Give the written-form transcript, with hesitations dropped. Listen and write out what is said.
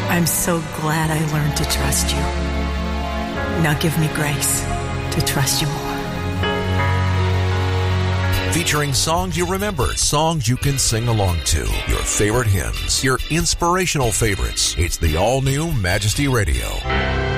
I'm so glad I learned to trust you. Now give me grace to trust you more. Featuring songs you remember, songs you can sing along to, your favorite hymns, your inspirational favorites. It's the all-new Majesty Radio.